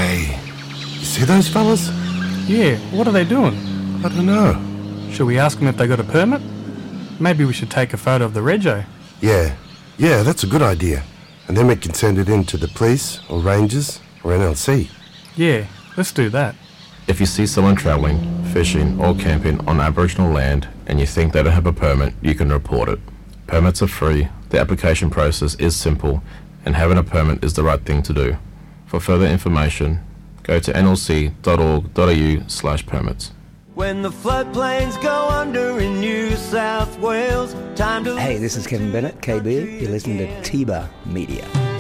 way. You see those fellas? Yeah, what are they doing? I don't know. Should we ask them if they got a permit? Maybe we should take a photo of the rego. Yeah, that's a good idea. And then we can send it in to the police, or rangers, or NLC. Yeah, let's do that. If you see someone travelling, fishing or camping on Aboriginal land and you think they don't have a permit, you can report it. Permits are free, the application process is simple, and having a permit is the right thing to do. For further information, go to nlc.org.au/permits. When the floodplains go under in New South Wales, time to... Hey, this is Kevin Bennett, KB. You're listening to Tiba Media.